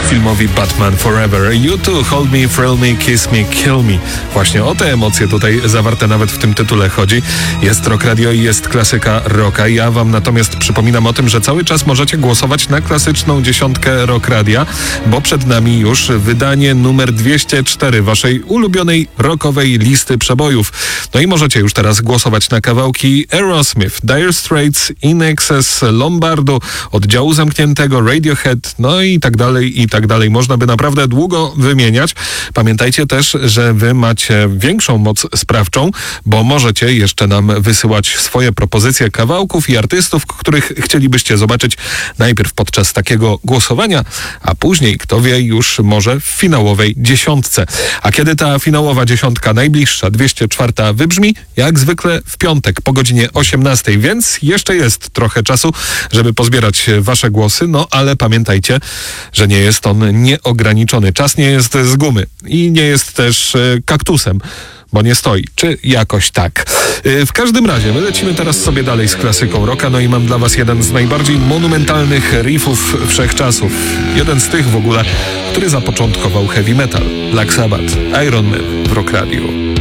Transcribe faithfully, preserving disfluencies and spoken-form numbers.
filmowi Batman Forever. You too, hold me, thrill me, kiss me, kill me. Właśnie o te emocje tutaj zawarte nawet w tym tytule chodzi. Jest Rock Radio i jest klasyka rocka. Ja wam natomiast przypominam o tym, że cały czas możecie głosować na klasyczną dziesiątkę Rock Radia, bo przed nami już wydanie numer dwieście cztery waszej ulubionej rockowej listy przebojów. No i możecie już teraz głosować na kawałki Aerosmith, Dire Straits, In Excess, Lombardu, Oddziału Zamkniętego, Radiohead, no i tak dalej, i tak dalej. Można by naprawdę długo wymieniać. Pamiętajcie też, że wy macie większą moc sprawczą, bo możecie jeszcze nam wysyłać swoje propozycje kawałków i artystów, których chcielibyście zobaczyć najpierw podczas takiego głosowania, a później, kto wie, już może w finałowej dziesiątce. A kiedy ta finałowa dziesiątka najbliższa, dwieście cztery, wybrzmi? Jak zwykle w piątek po godzinie osiemnastej, więc jeszcze jest trochę czasu, żeby pozbierać wasze głosy, no ale pamiętajcie, że nie jest on nieograniczony. Czas nie jest z gumy i nie jest też e, kaktusem, bo nie stoi, czy jakoś tak. W każdym razie, my lecimy teraz sobie dalej z klasyką rocka, no i mam dla was jeden z najbardziej monumentalnych riffów wszechczasów. Jeden z tych w ogóle, który zapoczątkował heavy metal. Black Sabbath, Iron Man w Rock Radio.